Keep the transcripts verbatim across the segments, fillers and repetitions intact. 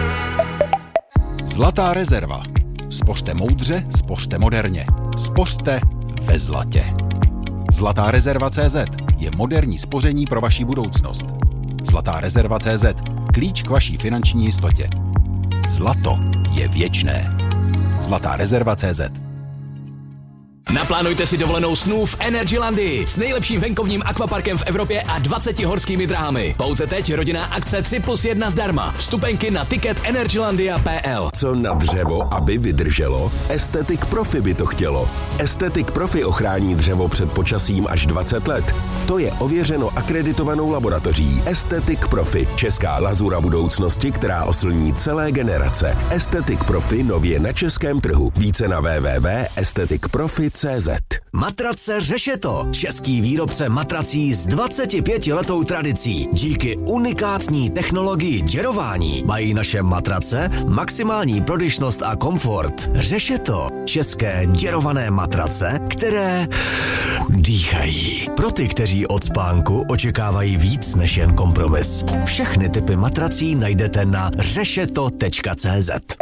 Zlatá rezerva. Spořte moudře, spořte moderně. Spořte ve zlatě. Zlatá rezerva tečka cé zet je moderní spoření pro vaši budoucnost. Zlatá rezerva tečka cé zet. Klíč k vaší finanční jistotě. Zlato je věčné. Zlatá rezerva tečka cé zet. Naplánujte si dovolenou snů v Energylandii s nejlepším venkovním akvaparkem v Evropě a dvaceti horskými dráhami. Pouze teď rodinná akce tři plus jedna zdarma. Vstupenky na ticket energylandia tečka pé el. Co na dřevo, aby vydrželo? Aesthetic Profi by to chtělo. Aesthetic Profi ochrání dřevo před počasím až dvacet let. To je ověřeno akreditovanou laboratoří. Aesthetic Profi, česká lazura budoucnosti, která oslní celé generace. Aesthetic Profi nově na českém trhu. Více na w w w tečka aesthetic profi tečka cé zet. Matrace Řešeto, český výrobce matrací s dvacetipětiletou tradicí. Díky unikátní technologii děrování mají naše matrace maximální prodyšnost a komfort. Řešeto, české děrované matrace, které dýchají. Pro ty, kteří od spánku očekávají víc než jen kompromis. Všechny typy matrací najdete na řešeto tečka cé zet.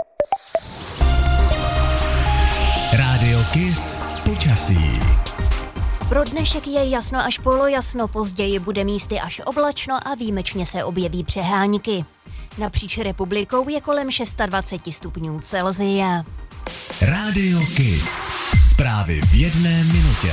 Rádio Kiss počasí. Pro dnešek je jasno až polojasno, později bude místy až oblačno a výjimečně se objeví přehánky. Napříč republikou je kolem dvacet šest stupňů Celsia. Rádio Kiss. Zprávy v jedné minutě.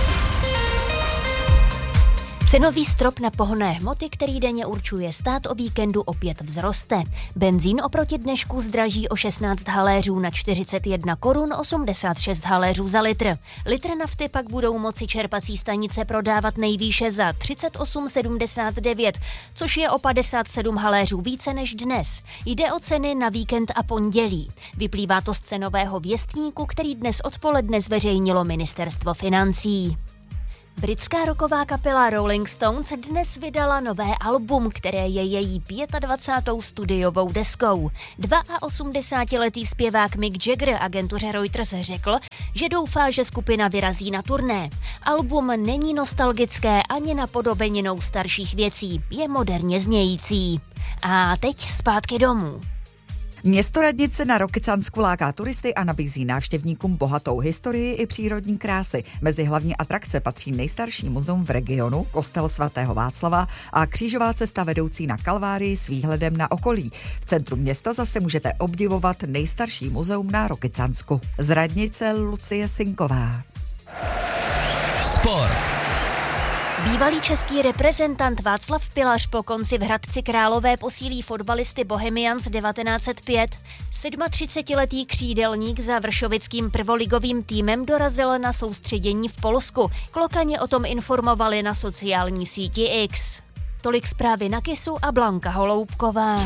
Cenový strop na pohonné hmoty, který denně určuje stát, o víkendu opět vzroste. Benzín oproti dnešku zdraží o šestnáct haléřů na čtyřicet jedna korun osmdesát šest haléřů za litr. Litr nafty pak budou moci čerpací stanice prodávat nejvýše za třicet osm sedmdesát devět, což je o padesát sedm haléřů více než dnes. Jde o ceny na víkend a pondělí. Vyplývá to z cenového věstníku, který dnes odpoledne zveřejnilo ministerstvo financí. Britská rocková kapela Rolling Stones dnes vydala nové album, které je její dvacátou pátou studiovou deskou. osmdesátiletý zpěvák Mick Jagger agentuře Reuters řekl, že doufá, že skupina vyrazí na turné. Album není nostalgické ani napodobeninou starších věcí, je moderně znějící. A teď zpátky domů. Město Radnice na Rokycansku láká turisty a nabízí návštěvníkům bohatou historii i přírodní krásy. Mezi hlavní atrakce patří nejstarší muzeum v regionu, kostel svatého Václava a křížová cesta vedoucí na Kalvárii s výhledem na okolí. V centru města zase můžete obdivovat nejstarší muzeum na Rokycansku. Z Radnice Lucie Sinková. Sport. Bývalý český reprezentant Václav Pilař po konci v Hradci Králové posílí fotbalisty Bohemians devatenáct set pět. třicetisedmiletý křídelník za vršovickým prvoligovým týmem dorazil na soustředění v Polsku. Klokani o tom informovali na sociální síti X. Tolik zprávy na Kissu a Blanka Holoubková.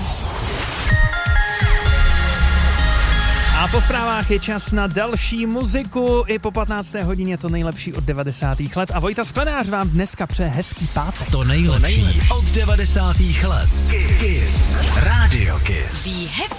A po zprávách je čas na další muziku. I po patnácté hodině to nejlepší od devadesátých let. A Vojta Sklenář vám dneska přeje hezký pátek. To nejlepší, to nejlepší. Od devadesátých let. Kiss. Rádio Kiss.